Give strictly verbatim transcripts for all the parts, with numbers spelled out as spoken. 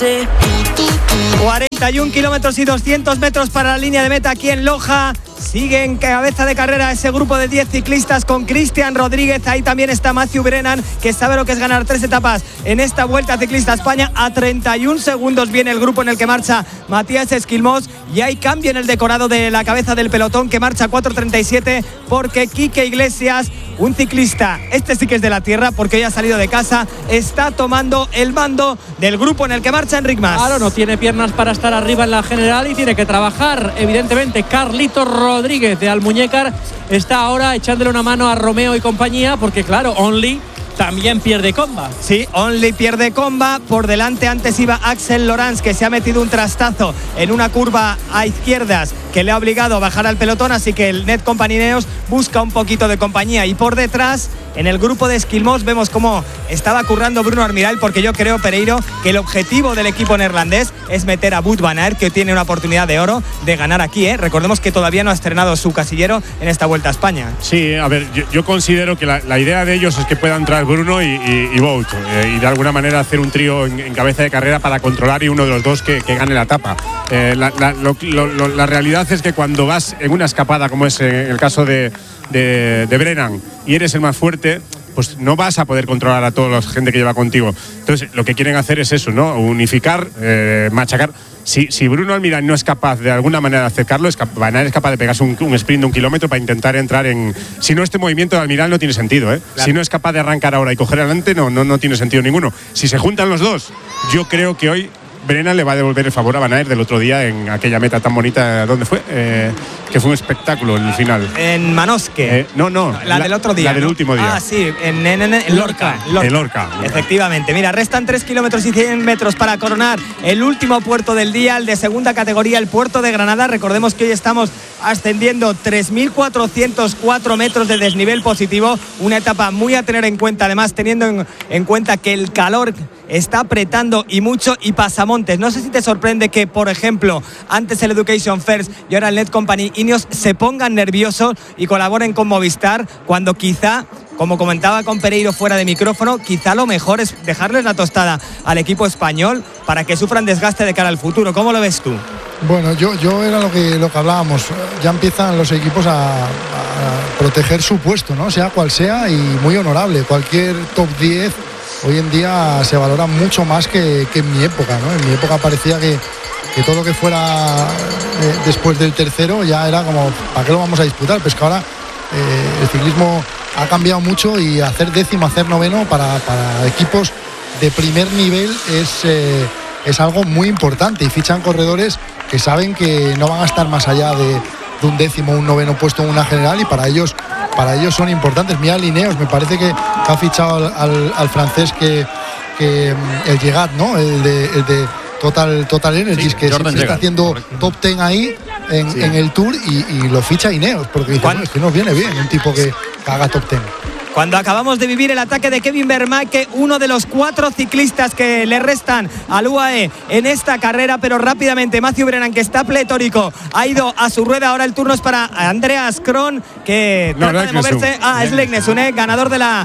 cuarenta y un kilómetros y doscientos metros para la línea de meta aquí en Loja. Sigue en cabeza de carrera ese grupo de diez ciclistas con Cristian Rodríguez. Ahí también está Matthew Brennan, que sabe lo que es ganar tres etapas en esta Vuelta Ciclista a España. A treinta y un segundos viene el grupo en el que marcha Matías Esquilmós. Y hay cambio en el decorado de la cabeza del pelotón, que marcha a cuatro treinta y siete, porque Quique Iglesias, un ciclista, este sí que es de la tierra porque hoy ha salido de casa, está tomando el mando del grupo en el que marcha Enric Mas. Claro, no tiene piernas para estar arriba en la general y tiene que trabajar, evidentemente. Carlito Rodríguez de Almuñécar está ahora echándole una mano a Romeo y compañía, porque claro, Only también pierde comba. Sí, Only pierde comba. Por delante antes iba Axel Lorenz, que se ha metido un trastazo en una curva a izquierdas que le ha obligado a bajar al pelotón, así que el Net Company Ineos busca un poquito de compañía. Y por detrás, en el grupo de Esquilmós, vemos cómo estaba currando Bruno Armirall, porque yo creo, Pereiro, que el objetivo del equipo neerlandés es meter a Wout van Aert, que tiene una oportunidad de oro de ganar aquí, ¿eh? Recordemos que todavía no ha estrenado su casillero en esta Vuelta a España. Sí, a ver, yo, yo considero que la, la idea de ellos es que puedan entrar Bruno y, y, y Wout, eh, y de alguna manera hacer un trío en, en cabeza de carrera para controlar y uno de los dos que, que gane la etapa. Eh, la, la, lo, lo, la realidad es que cuando vas en una escapada, como es el caso de, de, de Brennan, y eres el más fuerte, pues no vas a poder controlar a toda la gente que lleva contigo. Entonces, lo que quieren hacer es eso, ¿no? Unificar, eh, machacar. Si, si Bruno Almirall no es capaz de alguna manera de acercarlo, es capaz, Van Aert es capaz de pegarse un, un sprint de un kilómetro para intentar entrar en… Si no, este movimiento de Almirall no tiene sentido, ¿eh? Claro. Si no es capaz de arrancar ahora y coger adelante, no, no, no tiene sentido ninguno. Si se juntan los dos, yo creo que hoy Brennan le va a devolver el favor a Van Aert del otro día en aquella meta tan bonita. ¿Dónde fue? Eh, que fue un espectáculo en el final. En Manosque. Eh, no, no. La, la del otro día. La del ¿no? último día. Ah, sí, en, en, en, en Lorca. Lorca. En Lorca. Efectivamente. Mira, restan tres kilómetros y cien metros para coronar el último puerto del día, el de segunda categoría, el puerto de Granada. Recordemos que hoy estamos ascendiendo tres mil cuatrocientos cuatro metros de desnivel positivo. Una etapa muy a tener en cuenta, además, teniendo en, en cuenta que el calor está apretando y mucho. Y pasamontes. No sé si te sorprende que, por ejemplo, antes el Education First y ahora el Net Company Ineos se pongan nerviosos y colaboren con Movistar, cuando quizá, como comentaba con Pereiro fuera de micrófono, quizá lo mejor es dejarles la tostada al equipo español para que sufran desgaste de cara al futuro. ¿Cómo lo ves tú? Bueno, yo, yo era lo que, lo que hablábamos. Ya empiezan los equipos a, a proteger su puesto, ¿no? Sea cual sea, y muy honorable. Cualquier top diez hoy en día se valora mucho más que, que en mi época, ¿no? En mi época parecía que, que todo lo que fuera eh, después del tercero ya era como, ¿para qué lo vamos a disputar? Pues que ahora eh, el ciclismo ha cambiado mucho, y hacer décimo, hacer noveno para, para equipos de primer nivel es, eh, es algo muy importante, y fichan corredores que saben que no van a estar más allá de, de un décimo, un noveno puesto en una general, y para ellos para ellos son importantes. Mira, Ineos, me parece que ha fichado al, al, al francés que, que el Llegat, ¿no? El de, el de Total, Total Energies, sí, que se, se está haciendo correcto. Top diez ahí en, sí. en el Tour, y, y lo ficha Ineos, porque dice, bueno, es que nos viene bien un tipo que, que haga top diez. Cuando acabamos de vivir el ataque de Kevin Vermaeke, uno de los cuatro ciclistas que le restan al U A E en esta carrera, pero rápidamente Matthew Brennan, que está pletórico, ha ido a su rueda. Ahora el turno es para Andreas Kron, que no, trata de moverse. Ah, es Legnesun, ¿eh? Ganador de la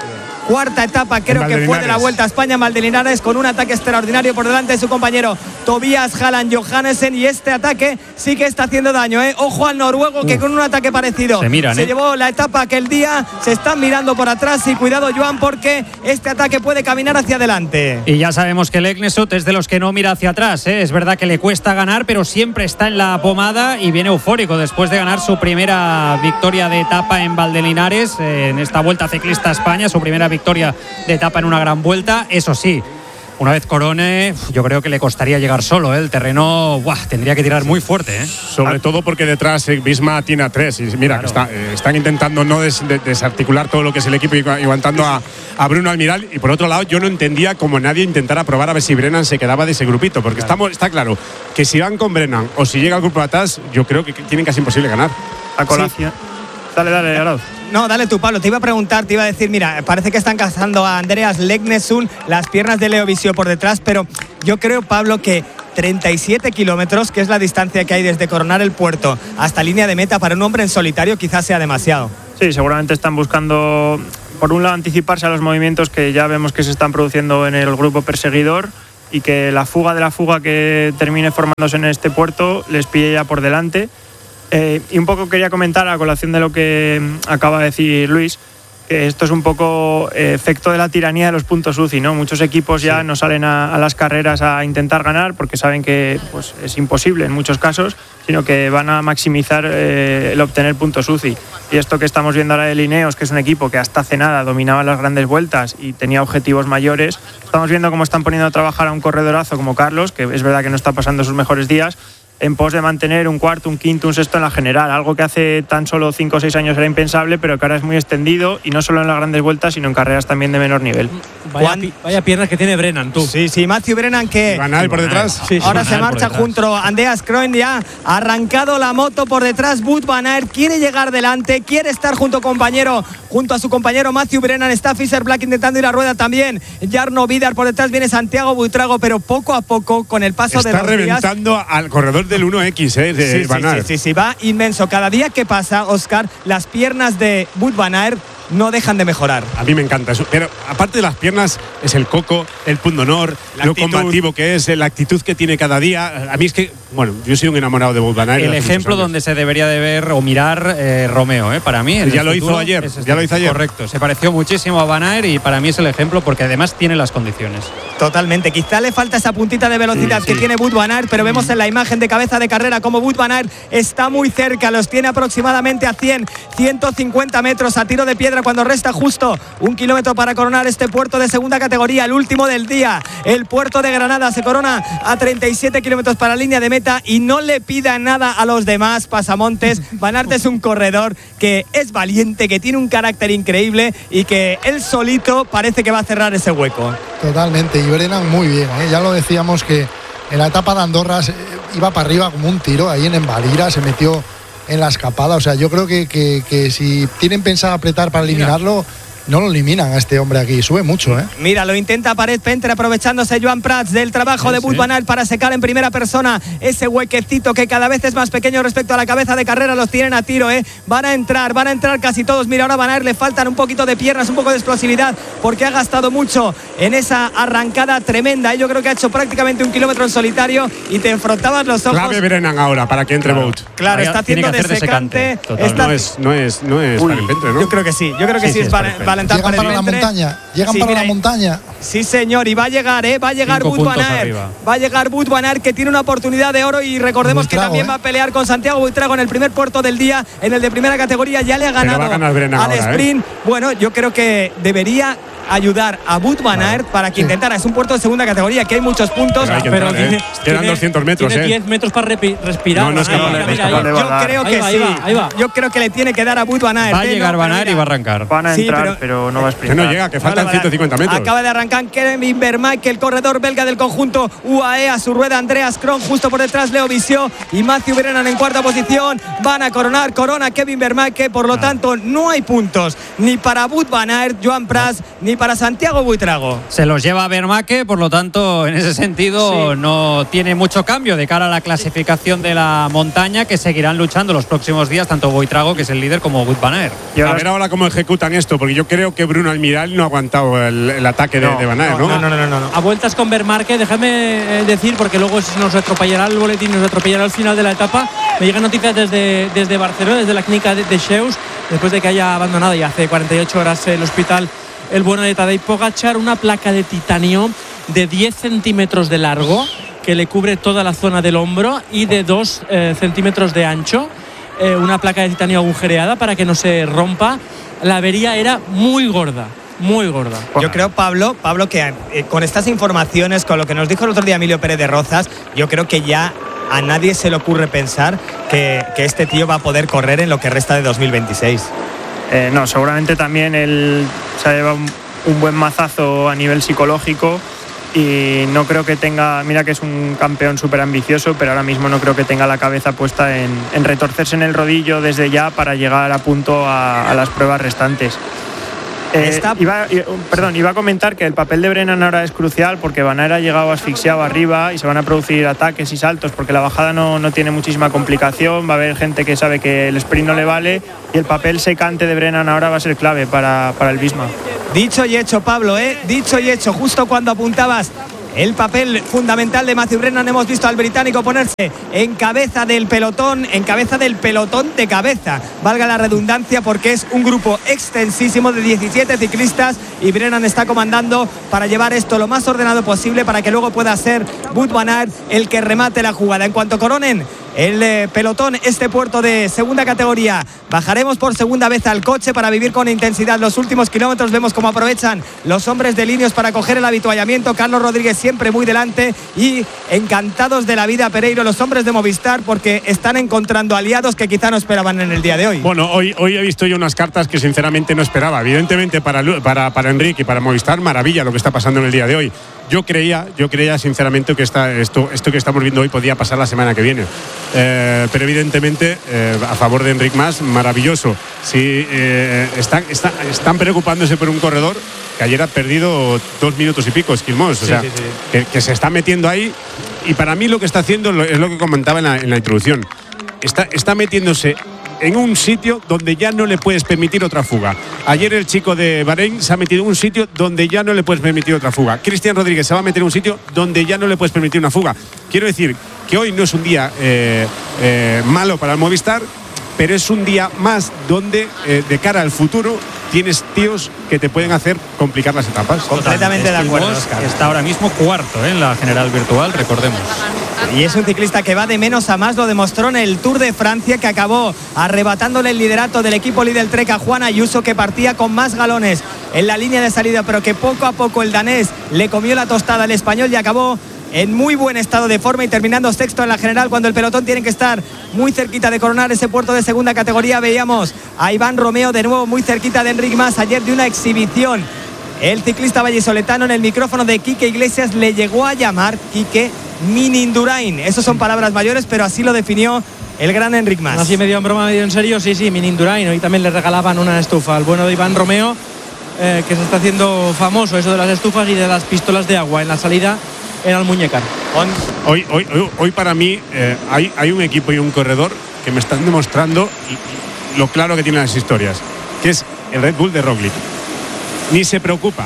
cuarta etapa, creo que fue de la Vuelta a España, Valdelinares, con un ataque extraordinario por delante de su compañero Tobias Halland Johannesen, y este ataque sí que está haciendo daño, ¿eh? Ojo al noruego, que Uf, con un ataque parecido se, miran, se ¿eh? llevó la etapa aquel día. Se están mirando por atrás, y cuidado, Joan, porque este ataque puede caminar hacia adelante. Y ya sabemos que el Legnesut es de los que no mira hacia atrás, ¿eh? Es verdad que le cuesta ganar, pero siempre está en la pomada, y viene eufórico después de ganar su primera victoria de etapa en Valdelinares, eh, en esta Vuelta Ciclista a España, su primera victoria victoria de etapa en una gran vuelta. Eso sí, una vez corone, yo creo que le costaría llegar solo, ¿eh? El terreno, ¡buah!, tendría que tirar muy fuerte, ¿eh? Sobre ah. todo porque detrás Visma tiene a tres, y mira, claro, que está, eh, están intentando no des, des, desarticular todo lo que es el equipo, y aguantando a, a Bruno Almirall. Y por otro lado, yo no entendía cómo nadie intentara probar a ver si Brennan se quedaba de ese grupito, porque claro, estamos, está claro que si van con Brennan o si llega el grupo de atrás, yo creo que tienen casi imposible ganar. A colación. Sí. Dale, dale, Arauz. No, dale tú, Pablo. Te iba a preguntar, te iba a decir, mira, parece que están cazando a Andreas Legnesun, las piernas de Leo Visio por detrás, pero yo creo, Pablo, que treinta y siete kilómetros, que es la distancia que hay desde coronar el puerto hasta línea de meta, para un hombre en solitario quizás sea demasiado. Sí, seguramente están buscando, por un lado, anticiparse a los movimientos que ya vemos que se están produciendo en el grupo perseguidor, y que la fuga de la fuga que termine formándose en este puerto les pille ya por delante. Eh, y un poco quería comentar a colación de lo que acaba de decir Luis, que esto es un poco eh, efecto de la tiranía de los puntos U C I, ¿no? Muchos equipos ya sí. no salen a, a las carreras a intentar ganar porque saben que pues, es imposible en muchos casos, sino que van a maximizar eh, el obtener puntos U C I. Y esto que estamos viendo ahora de Lineos, que es un equipo que hasta hace nada dominaba las grandes vueltas y tenía objetivos mayores, estamos viendo cómo están poniendo a trabajar a un corredorazo como Carlos, que es verdad que no está pasando sus mejores días, en pos de mantener un cuarto, un quinto, un sexto en la general, algo que hace tan solo cinco o seis años era impensable, pero que ahora es muy extendido, y no solo en las grandes vueltas, sino en carreras también de menor nivel. Vaya, vaya piernas que tiene Brennan, tú. Sí, sí, Matthew Brennan, que Van Aert por detrás. Sí, sí, ahora se marcha junto a Andreas Krohn, ya ha arrancado la moto por detrás. Wout van Aert quiere llegar delante, quiere estar junto, compañero, junto a su compañero Matthew Brennan. Está Fischer Black intentando ir a rueda también. Jarno Vidar por detrás, viene Santiago Buitrago, pero poco a poco, con el paso está de los días, está reventando al corredor del uno equis, eh. De sí, Van Aert. sí, sí, sí, va inmenso. Cada día que pasa, Óscar, las piernas de Wout van Aert no dejan de mejorar. A mí me encanta eso. Pero aparte de las piernas, es el coco, el pundonor, la lo actitud. combativo que es, la actitud que tiene cada día. A mí es que, bueno, yo soy un enamorado de Wout van Aert. El ejemplo donde se debería de ver o mirar eh, Romeo, ¿eh? Para mí. Ya lo hizo ayer. Es, ya lo hizo ayer. Correcto. Se pareció muchísimo a Van Aert y para mí es el ejemplo porque además tiene las condiciones. Totalmente. Quizá le falta esa puntita de velocidad sí, sí. que tiene Wout van Aert, pero vemos en la imagen de cabeza de carrera como Wout van Aert está muy cerca. Los tiene aproximadamente a cien, ciento cincuenta metros a tiro de piedra cuando resta justo un kilómetro para coronar este puerto de segunda categoría, el último del día. El puerto de Granada se corona a treinta y siete kilómetros para la línea de meta y no le pida nada a los demás pasamontes. Van Aert es un corredor que es valiente, que tiene un carácter increíble y que él solito parece que va a cerrar ese hueco. Totalmente, y Brennan muy bien, ¿eh? Ya lo decíamos que en la etapa de Andorra eh, iba para arriba como un tiro, ahí en Embalira se metió en la escapada. O sea, yo creo que, que, que si tienen pensado apretar para eliminarlo, no lo eliminan a este hombre aquí, sube mucho, ¿eh? Mira, lo intenta Paret Pentre, aprovechándose Joan Prats del trabajo sí, de Wout sí. van Aert para secar en primera persona ese huequecito que cada vez es más pequeño respecto a la cabeza de carrera. Los tienen a tiro, ¿eh? Van a entrar, van a entrar casi todos. Mira, ahora Van Aert le faltan un poquito de piernas, un poco de explosividad, porque ha gastado mucho en esa arrancada tremenda. Yo creo que ha hecho prácticamente un kilómetro en solitario y te enfrontabas los ojos. Clave Brennan ahora para que entre claro. Wout. Claro, Vaya, está haciendo de secante. Está... No es, no es, no es Paret Pentre, ¿no? Yo creo que sí, yo creo que sí, sí es, es Valentín Paret Pentre. Montaña, llegan sí, para mira, la montaña. Sí, señor, y va a llegar, ¿eh? Va a llegar Wout van Aert. Va a llegar Wout van Aert, que tiene una oportunidad de oro, y recordemos Buitrago, que también ¿eh? va a pelear con Santiago Buitrago en el primer puerto del día, en el de primera categoría. Ya le ha ganado al ahora, sprint. ¿eh? Bueno, yo creo que debería ayudar a Wout van Aert para que sí. intentara. Es un puerto de segunda categoría, que hay muchos puntos. Pero, pero entrar, tiene, ¿eh? Quedan doscientos metros, tiene ¿eh? diez metros para respirar. No, no, ahí, no, mira, no, mira, no, no, yo creo que va, sí. Ahí va, ahí va. Yo creo que le tiene que dar a Wout van Aert. Va a llegar Van Aert y va a arrancar. Van a entrar, sí, pero, pero no va a sprintar. Que no llega, que faltan ciento cincuenta metros. Acaba de arrancar Kevin Vermaak, el corredor belga del conjunto U A E. A su rueda Andreas Krohn, justo por detrás Leo Visió y Matthew Brennan en cuarta posición. Van a coronar, corona Kevin Vermaak, que por lo ah. tanto no hay puntos ni para Wout van Aert, Joan Prats, ni para Santiago Buitrago. Se los lleva Vermaak, por lo tanto, en ese sentido, sí. no tiene mucho cambio de cara a la clasificación de la montaña, que seguirán luchando los próximos días, tanto Buitrago, que es el líder, como Wout van Aert. Y a ver ahora cómo ejecutan esto, porque yo creo que Bruno Almiral no ha aguantado el, el ataque no, de, de Van Aert, ¿no? No, no, no, no, no, no. A vueltas con Vermaak, déjame decir, porque luego nos atropellará el boletín, nos atropellará al final de la etapa. Me llegan noticias desde, desde Barcelona, desde la clínica de, de Cheus, después de que haya abandonado ya hace cuarenta y ocho horas el hospital el bueno de Tadej Pogačar, una placa de titanio de diez centímetros de largo que le cubre toda la zona del hombro y de dos eh, centímetros de ancho, eh, una placa de titanio agujereada para que no se rompa. La avería era muy gorda, muy gorda. Yo creo, Pablo, Pablo que eh, con estas informaciones, con lo que nos dijo el otro día Emilio Pérez de Rozas, yo creo que ya a nadie se le ocurre pensar que, que este tío va a poder correr en lo que resta de dos mil veintiséis. Eh, no, seguramente también él se ha llevado un, un buen mazazo a nivel psicológico y no creo que tenga, mira que es un campeón súper ambicioso, pero ahora mismo no creo que tenga la cabeza puesta en, en retorcerse en el rodillo desde ya para llegar a punto a, a las pruebas restantes. Eh, iba, perdón, iba a comentar que el papel de Brennan ahora es crucial porque Van Aert ha llegado asfixiado arriba y se van a producir ataques y saltos porque la bajada no, no tiene muchísima complicación. Va a haber gente que sabe que el sprint no le vale y el papel secante de Brennan ahora va a ser clave para, para el Visma. Dicho y hecho, Pablo, ¿eh? Dicho y hecho, justo cuando apuntabas el papel fundamental de Matthew Brennan. Hemos visto al británico ponerse en cabeza del pelotón, en cabeza del pelotón de cabeza, valga la redundancia, porque es un grupo extensísimo de diecisiete ciclistas y Brennan está comandando para llevar esto lo más ordenado posible para que luego pueda ser Wout van Aert el que remate la jugada. En cuanto coronen el eh, pelotón este puerto de segunda categoría, bajaremos por segunda vez al coche para vivir con intensidad los últimos kilómetros. Vemos cómo aprovechan los hombres de Ineos para coger el avituallamiento. Carlos Rodríguez siempre muy delante y encantados de la vida, Pereiro, los hombres de Movistar, porque están encontrando aliados que quizá no esperaban en el día de hoy. Bueno, hoy, hoy he visto yo unas cartas que sinceramente no esperaba. Evidentemente para, para, para Enrique y para Movistar, maravilla lo que está pasando en el día de hoy. Yo creía, yo creía sinceramente que esta, esto, esto que estamos viendo hoy podía pasar la semana que viene. Eh, pero evidentemente, eh, a favor de Enric Mas, maravilloso. Sí, eh, están, están, están preocupándose por un corredor que ayer ha perdido dos minutos y pico, Esquilmós. O sea, sí, sí, sí. Que, que se está metiendo ahí. Y para mí lo que está haciendo es lo que comentaba en la, en la introducción. Está, está metiéndose en un sitio donde ya no le puedes permitir otra fuga. Ayer el chico de Bahrein se ha metido en un sitio donde ya no le puedes permitir otra fuga. Cristian Rodríguez se va a meter en un sitio donde ya no le puedes permitir una fuga. Quiero decir que hoy no es un día eh, eh, malo para el Movistar, pero es un día más donde eh, de cara al futuro tienes tíos que te pueden hacer complicar las etapas. Completamente de acuerdo, Oscar. Está ahora mismo cuarto ¿eh? en la general virtual, recordemos. Y es un ciclista que va de menos a más, lo demostró en el Tour de Francia, que acabó arrebatándole el liderato del equipo líder Trek a Juan Ayuso, que partía con más galones en la línea de salida, pero que poco a poco el danés le comió la tostada al español y acabó en muy buen estado de forma y terminando sexto en la general, cuando el pelotón tiene que estar muy cerquita de coronar ese puerto de segunda categoría. Veíamos a Iván Romeo de nuevo muy cerquita de Enric Mas ayer de una exhibición. El ciclista vallisoletano en el micrófono de Quique Iglesias le llegó a llamar Quique Mini Indurain. Eso son palabras mayores, pero así lo definió el gran Enric Mas. Así medio en broma, medio en serio, sí, sí, Mini Indurain. Hoy también le regalaban una estufa al bueno de Iván Romeo, eh, que se está haciendo famoso eso de las estufas y de las pistolas de agua en la salida en Almuñécar. Hoy, hoy, hoy, hoy para mí eh, hay, hay un equipo y un corredor que me están demostrando lo claro que tienen las historias, que es el Red Bull de Roglic. Ni se preocupa,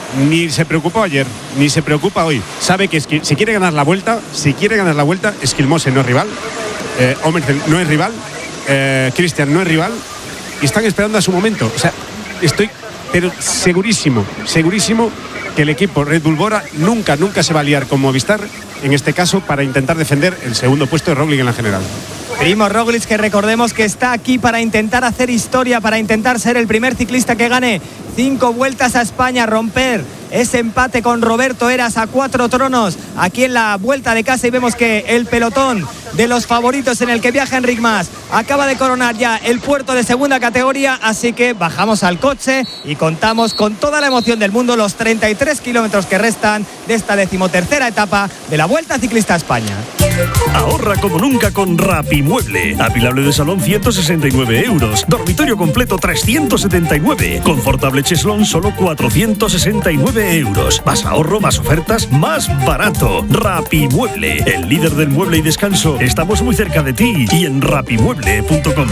ni se preocupó ayer, ni se preocupa hoy. Sabe que si quiere ganar la vuelta, si quiere ganar la vuelta, Esquilmose no es rival, eh, Omersen no es rival, eh, Cristian no es rival, y están esperando a su momento. O sea, estoy pero segurísimo, segurísimo que el equipo Red Bull Bora nunca, nunca se va a liar con Movistar, en este caso, para intentar defender el segundo puesto de Roglic en la general. Primoz Roglic, que recordemos que está aquí para intentar hacer historia, para intentar ser el primer ciclista que gane cinco vueltas a España, romper ese empate con Roberto Heras a cuatro tronos aquí en la vuelta de casa, y vemos que el pelotón de los favoritos en el que viaja Enric Mas acaba de coronar ya el puerto de segunda categoría, así que bajamos al coche y contamos con toda la emoción del mundo los treinta y tres kilómetros que restan de esta decimotercera etapa de la Vuelta Ciclista a España. Ahorra como nunca con Rapimueble. Apilable de salón ciento sesenta y nueve euros. Dormitorio completo trescientos setenta y nueve. Confortable cheslón solo cuatrocientos sesenta y nueve euros. Más ahorro, más ofertas, más barato. Rapimueble, el líder del mueble y descanso. Estamos muy cerca de ti y en rapimueble punto com.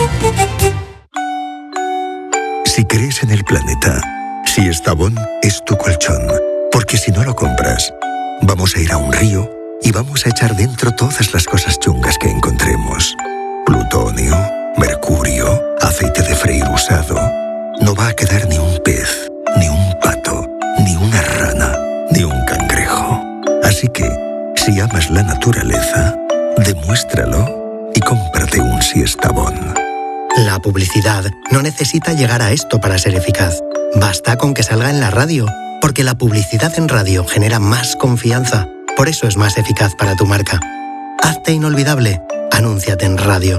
Si crees en el planeta, si Estavón es tu colchón, porque si no lo compras, vamos a ir a un río y vamos a echar dentro todas las cosas chungas que encontremos. Plutonio, mercurio, aceite de freír usado. No va a quedar ni un pez, ni un pato, ni una rana, ni un cangrejo. Así que, si amas la naturaleza, demuéstralo y cómprate un Siestabón. La publicidad no necesita llegar a esto para ser eficaz. Basta con que salga en la radio, porque la publicidad en radio genera más confianza. Por eso es más eficaz para tu marca. Hazte inolvidable. Anúnciate en radio.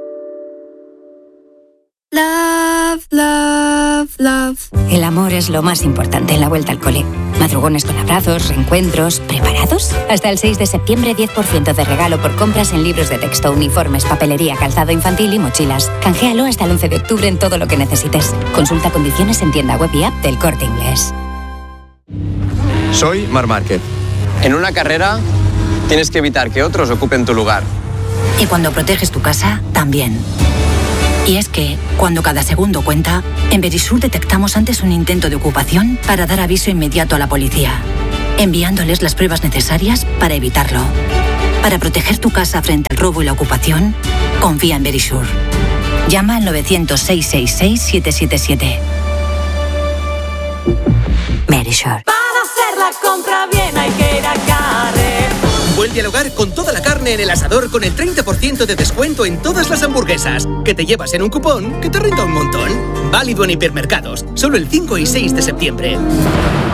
Love, love, love. El amor es lo más importante en la vuelta al cole. Madrugones con abrazos, reencuentros, ¿preparados? Hasta el seis de septiembre, diez por ciento de regalo por compras en libros de texto, uniformes, papelería, calzado infantil y mochilas. Canjealo hasta el once de octubre en todo lo que necesites. Consulta condiciones en tienda web y app del Corte Inglés. Soy Marc Márquez. En una carrera tienes que evitar que otros ocupen tu lugar. Y cuando proteges tu casa, también. Y es que, cuando cada segundo cuenta, en Verisur detectamos antes un intento de ocupación para dar aviso inmediato a la policía. enviándoles las pruebas necesarias para evitarlo. Para proteger tu casa frente al robo y la ocupación, confía en Verisure. Llama al novecientos, seiscientos sesenta y seis, siete siete siete. Verisure. Para hacer la compra bien hay que ir a Carrefour. Vuelve al hogar con toda la carne en el asador con el treinta por ciento de descuento en todas las hamburguesas, que te llevas en un cupón que te renta un montón. Válido en hipermercados, solo el cinco y seis de septiembre.